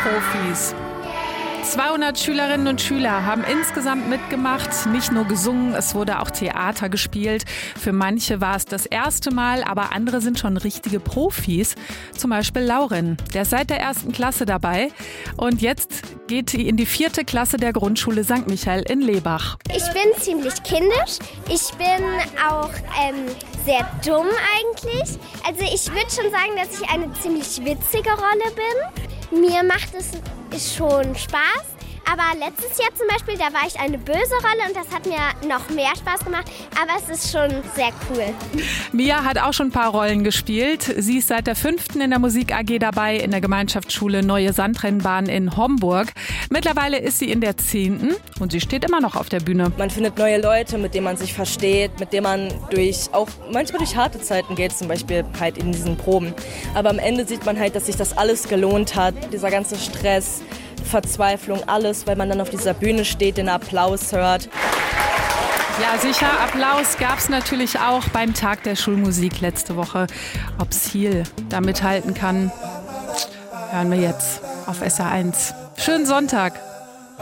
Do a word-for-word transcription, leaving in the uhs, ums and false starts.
Profis. zweihundert Schülerinnen und Schüler haben insgesamt mitgemacht, nicht nur gesungen, es wurde auch Theater gespielt. Für manche war es das erste Mal, aber andere sind schon richtige Profis. Zum Beispiel Lauren, der ist seit der ersten Klasse dabei und jetzt geht sie in die vierte Klasse der Grundschule Sankt Michael in Lebach. Ich bin ziemlich kindisch, ich bin auch ähm, sehr dumm eigentlich. Also ich würde schon sagen, dass ich eine ziemlich witzige Rolle bin. Mir macht es schon Spaß, aber letztes Jahr zum Beispiel, da war ich eine böse Rolle und das hat mir noch mehr Spaß gemacht, aber es ist schon sehr cool. Mia hat auch schon ein paar Rollen gespielt. Sie ist seit der fünften in der Musik A G dabei in der Gemeinschaftsschule Neue Sandrennbahn in Homburg. Mittlerweile ist sie in der zehnten und sie steht immer noch auf der Bühne. Man findet neue Leute, mit denen man sich versteht, mit denen man durch auch manchmal durch harte Zeiten geht, zum Beispiel halt in diesen Proben. Aber am Ende sieht man halt, dass sich das alles gelohnt hat, dieser ganze Stress, Verzweiflung, alles, weil man dann auf dieser Bühne steht, den Applaus hört. Ja, sicher, Applaus gab es natürlich auch beim Tag der Schulmusik letzte Woche. Ob Ziel da mithalten kann, hören wir jetzt auf S R eins. Schönen Sonntag.